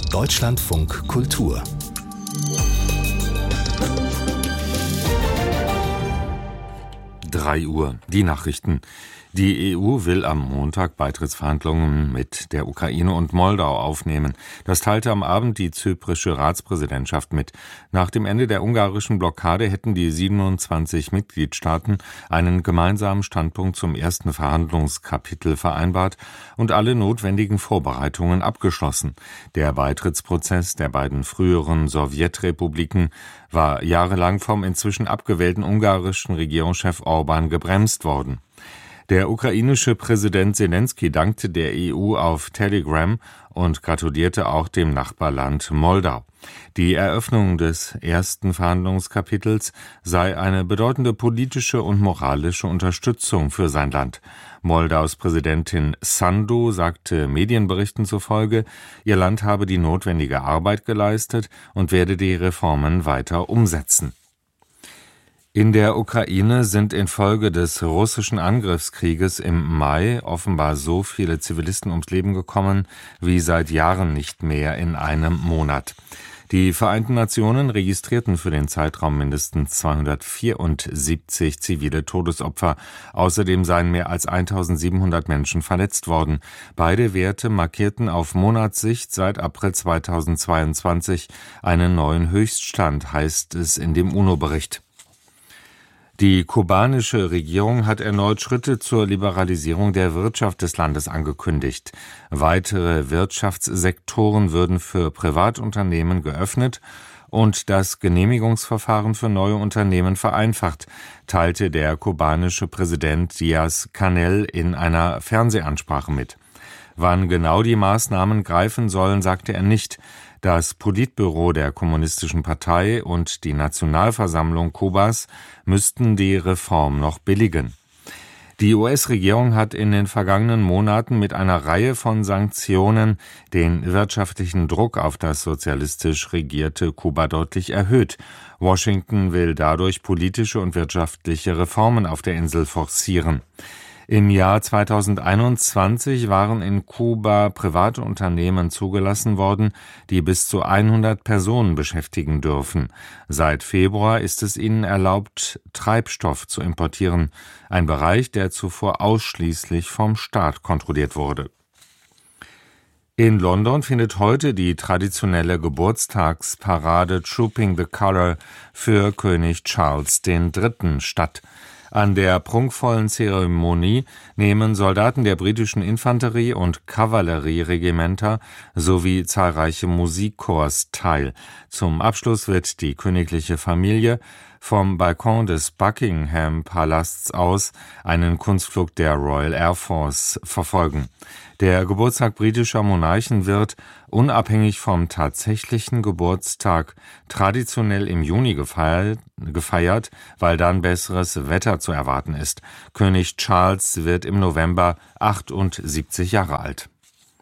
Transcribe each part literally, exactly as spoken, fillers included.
Deutschlandfunk Kultur. drei Uhr, die Nachrichten. Die E U will am Montag Beitrittsverhandlungen mit der Ukraine und Moldau aufnehmen. Das teilte am Abend die zyprische Ratspräsidentschaft mit. Nach dem Ende der ungarischen Blockade hätten die siebenundzwanzig Mitgliedstaaten einen gemeinsamen Standpunkt zum ersten Verhandlungskapitel vereinbart und alle notwendigen Vorbereitungen abgeschlossen. Der Beitrittsprozess der beiden früheren Sowjetrepubliken war jahrelang vom inzwischen abgewählten ungarischen Regierungschef Orbán gebremst worden. Der ukrainische Präsident Selenskyj dankte der E U auf Telegram und gratulierte auch dem Nachbarland Moldau. Die Eröffnung des ersten Verhandlungskapitels sei eine bedeutende politische und moralische Unterstützung für sein Land. Moldaus Präsidentin Sandu sagte Medienberichten zufolge, ihr Land habe die notwendige Arbeit geleistet und werde die Reformen weiter umsetzen. In der Ukraine sind infolge des russischen Angriffskrieges im Mai offenbar so viele Zivilisten ums Leben gekommen wie seit Jahren nicht mehr in einem Monat. Die Vereinten Nationen registrierten für den Zeitraum mindestens zweihundertvierundsiebzig zivile Todesopfer. Außerdem seien mehr als eintausendsiebenhundert Menschen verletzt worden. Beide Werte markierten auf Monatssicht seit April zweitausendzweiundzwanzig einen neuen Höchststand, heißt es in dem UNO-Bericht. Die kubanische Regierung hat erneut Schritte zur Liberalisierung der Wirtschaft des Landes angekündigt. Weitere Wirtschaftssektoren würden für Privatunternehmen geöffnet und das Genehmigungsverfahren für neue Unternehmen vereinfacht, teilte der kubanische Präsident Díaz-Canel in einer Fernsehansprache mit. Wann genau die Maßnahmen greifen sollen, sagte er nicht. Das Politbüro der Kommunistischen Partei und die Nationalversammlung Kubas müssten die Reform noch billigen. Die U S-Regierung hat in den vergangenen Monaten mit einer Reihe von Sanktionen den wirtschaftlichen Druck auf das sozialistisch regierte Kuba deutlich erhöht. Washington will dadurch politische und wirtschaftliche Reformen auf der Insel forcieren. Im Jahr zweitausendeinundzwanzig waren in Kuba private Unternehmen zugelassen worden, die bis zu hundert Personen beschäftigen dürfen. Seit Februar ist es ihnen erlaubt, Treibstoff zu importieren, ein Bereich, der zuvor ausschließlich vom Staat kontrolliert wurde. In London findet heute die traditionelle Geburtstagsparade Trooping the Colour für König Charles der Dritte statt. An der prunkvollen Zeremonie nehmen Soldaten der britischen Infanterie- und Kavallerieregimenter sowie zahlreiche Musikchors teil. Zum Abschluss wird die königliche Familie vom Balkon des Buckingham-Palasts aus einen Kunstflug der Royal Air Force verfolgen. Der Geburtstag britischer Monarchen wird, unabhängig vom tatsächlichen Geburtstag, traditionell im Juni gefeiert, gefeiert, weil dann besseres Wetter zu erwarten ist. König Charles wird im November achtundsiebzig Jahre alt.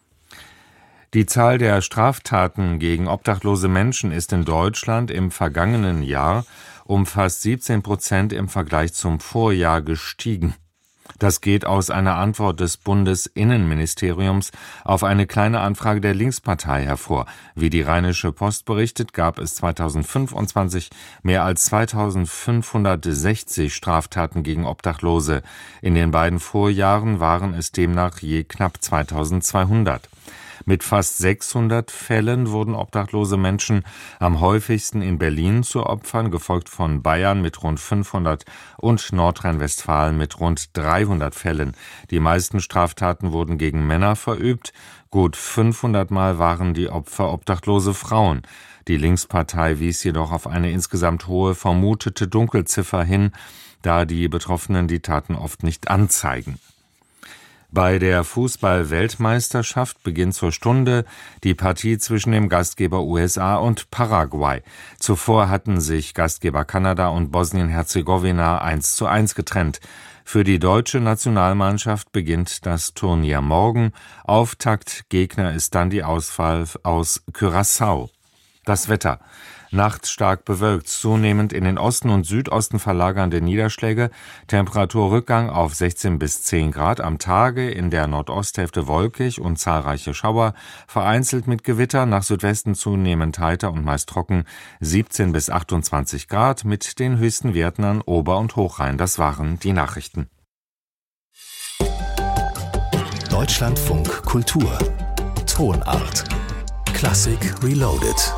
Die Zahl der Straftaten gegen obdachlose Menschen ist in Deutschland im vergangenen Jahr um fast siebzehn Prozent im Vergleich zum Vorjahr gestiegen. Das geht aus einer Antwort des Bundesinnenministeriums auf eine kleine Anfrage der Linkspartei hervor. Wie die Rheinische Post berichtet, gab es zweitausendfünfundzwanzig mehr als zweitausendfünfhundertsechzig Straftaten gegen Obdachlose. In den beiden Vorjahren waren es demnach je knapp zweitausendzweihundert. Mit fast sechshundert Fällen wurden obdachlose Menschen am häufigsten in Berlin zu Opfern, gefolgt von Bayern mit rund fünfhundert und Nordrhein-Westfalen mit rund dreihundert Fällen. Die meisten Straftaten wurden gegen Männer verübt. Gut fünfhundert Mal waren die Opfer obdachlose Frauen. Die Linkspartei wies jedoch auf eine insgesamt hohe vermutete Dunkelziffer hin, da die Betroffenen die Taten oft nicht anzeigen. Bei der Fußball-Weltmeisterschaft beginnt zur Stunde die Partie zwischen dem Gastgeber U S A und Paraguay. Zuvor hatten sich Gastgeber Kanada und Bosnien-Herzegowina eins zu eins getrennt. Für die deutsche Nationalmannschaft beginnt das Turnier morgen. Auftaktgegner ist dann die Auswahl aus Curaçao. Das Wetter. Nachts stark bewölkt, zunehmend in den Osten und Südosten verlagernde Niederschläge, Temperaturrückgang auf sechzehn bis zehn Grad, am Tage in der Nordosthälfte wolkig und zahlreiche Schauer, vereinzelt mit Gewitter, nach Südwesten zunehmend heiter und meist trocken, siebzehn bis achtundzwanzig Grad mit den höchsten Werten an Ober- und Hochrhein. Das waren die Nachrichten. Deutschlandfunk Kultur Tonart Klassik Reloaded.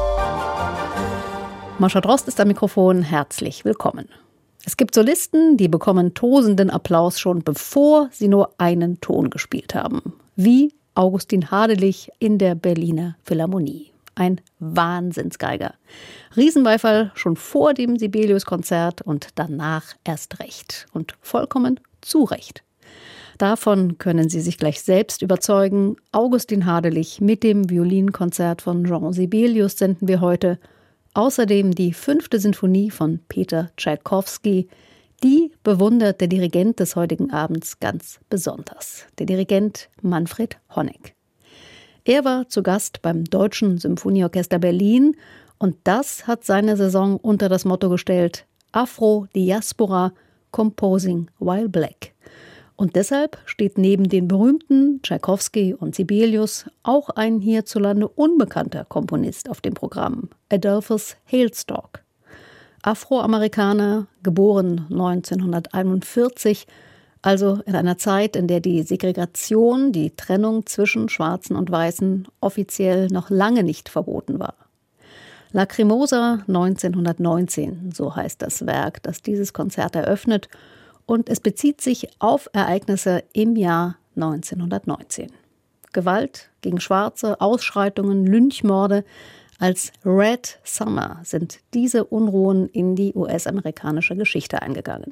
Mascha Drost ist am Mikrofon, herzlich willkommen. Es gibt Solisten, die bekommen tosenden Applaus schon bevor sie nur einen Ton gespielt haben. Wie Augustin Hadelich in der Berliner Philharmonie. Ein Wahnsinnsgeiger. Riesenbeifall schon vor dem Sibelius-Konzert und danach erst recht. Und vollkommen zu Recht. Davon können Sie sich gleich selbst überzeugen. Augustin Hadelich mit dem Violinkonzert von Jean Sibelius senden wir heute. Außerdem die fünfte Sinfonie von Peter Tschaikowski. Die bewundert der Dirigent des heutigen Abends ganz besonders. Der Dirigent Manfred Honeck. Er war zu Gast beim Deutschen Symphonieorchester Berlin und das hat seine Saison unter das Motto gestellt: Afro-Diaspora Composing While Black. Und deshalb steht neben den berühmten Tschaikowski und Sibelius auch ein hierzulande unbekannter Komponist auf dem Programm, Adolphus Hailstork. Afroamerikaner, geboren neunzehnhunderteinundvierzig, also in einer Zeit, in der die Segregation, die Trennung zwischen Schwarzen und Weißen offiziell noch lange nicht verboten war. Lacrimosa neunzehnhundertneunzehn, so heißt das Werk, das dieses Konzert eröffnet, und es bezieht sich auf Ereignisse im Jahr neunzehnhundertneunzehn. Gewalt gegen Schwarze, Ausschreitungen, Lynchmorde. Als Red Summer sind diese Unruhen in die U S-amerikanische Geschichte eingegangen.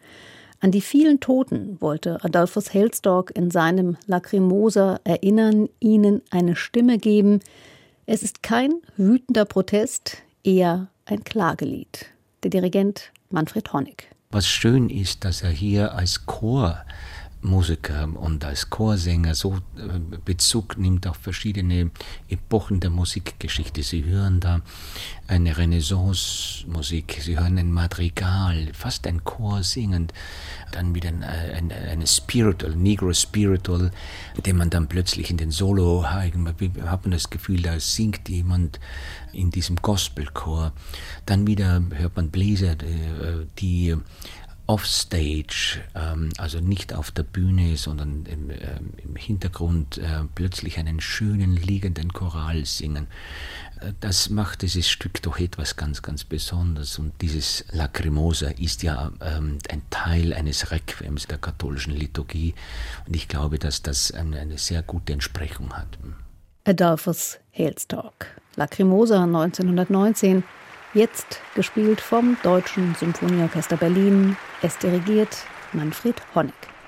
An die vielen Toten wollte Adolphus Hailstork in seinem Lacrimosa erinnern, ihnen eine Stimme geben. Es ist kein wütender Protest, eher ein Klagelied. Der Dirigent Manfred Honeck. Was schön ist, dass er hier als Chormusiker und als Chorsänger so Bezug nimmt auf verschiedene Epochen der Musikgeschichte. Sie hören da eine Renaissance-Musik, Sie hören ein Madrigal, fast ein Chor singend, dann wieder eine, eine, eine Spiritual, Negro Spiritual, den man dann plötzlich in den Solo, hat man das Gefühl, da singt jemand in diesem Gospelchor. Dann wieder hört man Bläser, die offstage, also nicht auf der Bühne, sondern im, im Hintergrund plötzlich einen schönen liegenden Choral singen. Das macht dieses Stück doch etwas ganz, ganz Besonderes. Und dieses Lacrimosa ist ja ähm, ein Teil eines Requiems der katholischen Liturgie. Und ich glaube, dass das eine, eine sehr gute Entsprechung hat. Adolphus Hailstork. Lacrimosa neunzehnhundertneunzehn, jetzt gespielt vom Deutschen Symphonieorchester Berlin. Es dirigiert Manfred Honeck.